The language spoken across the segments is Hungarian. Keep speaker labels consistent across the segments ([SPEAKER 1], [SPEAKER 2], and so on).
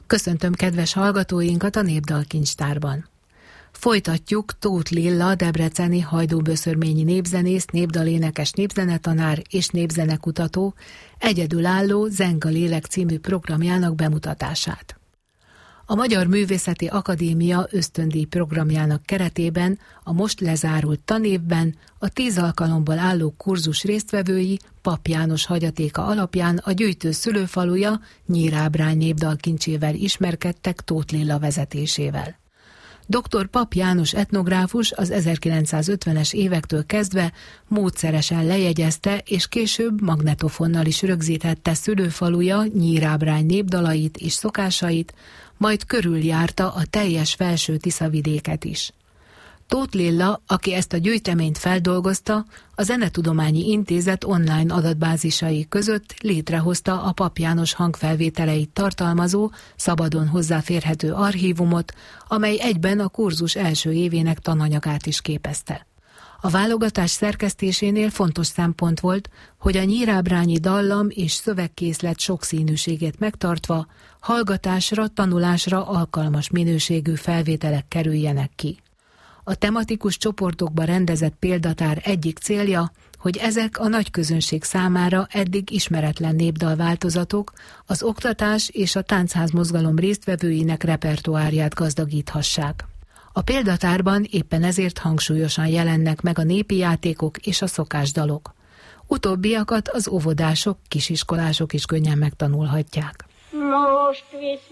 [SPEAKER 1] Köszöntöm kedves hallgatóinkat a Népdalkincstárban. Folytatjuk Tóth Lilla debreceni hajdúböszörményi népzenész, népdalénekes, népzenetanár és népzenekutató egyedülálló Zeng a lélek című programjának bemutatását. A Magyar Művészeti Akadémia ösztöndíj programjának keretében a most lezárult tanévben a 10 alkalomból álló kurzus résztvevői Papp János hagyatéka alapján a gyűjtő szülőfaluja Nyírábrány népdalkincsével ismerkedtek Tóth Lilla vezetésével. Dr. Papp János etnográfus az 1950-es évektől kezdve módszeresen lejegyezte és később magnetofonnal is rögzítette szülőfaluja Nyírábrány népdalait és szokásait, majd körüljárta a teljes Felső Tiszavidéket is. Tóth Lilla, aki ezt a gyűjteményt feldolgozta, a Zenetudományi Intézet online adatbázisai között létrehozta a Papp János hangfelvételeit tartalmazó, szabadon hozzáférhető archívumot, amely egyben a kurzus első évének tananyagát is képezte. A válogatás szerkesztésénél fontos szempont volt, hogy a nyírábrányi dallam és szövegkészlet sokszínűségét megtartva hallgatásra, tanulásra alkalmas minőségű felvételek kerüljenek ki. A tematikus csoportokba rendezett példatár egyik célja, hogy ezek a nagy közönség számára eddig ismeretlen népdalváltozatok az oktatás és a táncházmozgalom résztvevőinek repertoárját gazdagíthassák. A példatárban éppen ezért hangsúlyosan jelennek meg a népi játékok és a szokásdalok. Utóbbiakat az óvodások, kisiskolások is könnyen megtanulhatják.
[SPEAKER 2] Most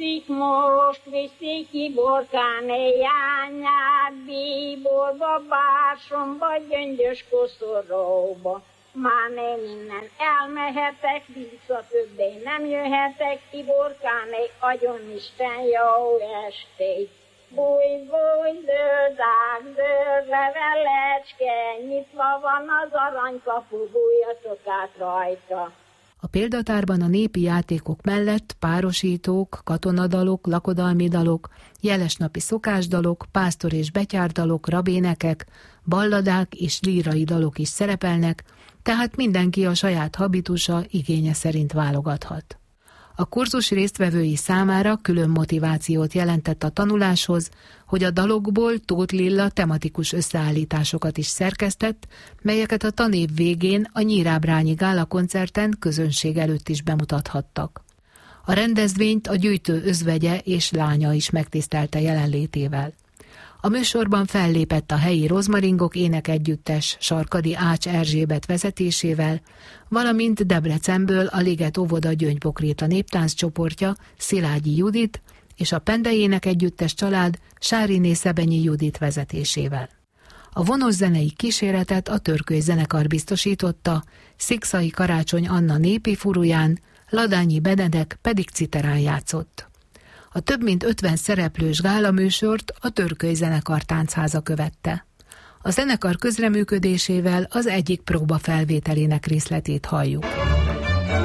[SPEAKER 2] viszik Iborkáné jányát, bíborba, bársomba, gyöngyös koszorúba. Már én innen elmehetek, vissza többé nem jöhetek, Iborkáné, agyonisten, jó estét! Bújj, bújj, zöldág, zöld levelecske, nyitva van az aranykapu, bújjatok át rajta.
[SPEAKER 1] A példatárban a népi játékok mellett párosítók, katonadalok, lakodalmi dalok, jelesnapi szokásdalok, pásztor és betyárdalok, rabénekek, balladák és lírai dalok is szerepelnek, tehát mindenki a saját habitusa, igénye szerint válogathat. A kurzus résztvevői számára külön motivációt jelentett a tanuláshoz, hogy a dalokból Tóth Lilla tematikus összeállításokat is szerkesztett, melyeket a tanév végén a Nyírábrányi gálakoncerten közönség előtt is bemutathattak. A rendezvényt a gyűjtő özvegye és lánya is megtisztelte jelenlétével. A műsorban fellépett a helyi Rozmaringok énekegyüttes Sarkadi Ács Erzsébet vezetésével, valamint Debrecenből a Liget óvoda Gyöngypokréta néptánc csoportja Szilágyi Judit és a Pendei énekegyüttes család Sáriné Szebenyi Judit vezetésével. A vonós zenei kíséretet a Törköly zenekar biztosította, Szikszai Karácsony Anna népi furuján, Ladányi Benedek pedig citerán játszott. A több mint 50 szereplős gálaműsort a Törköly zenekar táncháza követte. A zenekar közreműködésével az egyik próba felvételének részletét halljuk.